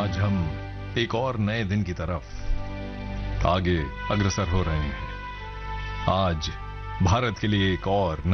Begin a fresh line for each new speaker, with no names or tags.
आज हम एक और नए दिन की तरफ आगे अग्रसर हो रहे हैं। आज भारत के लिए एक और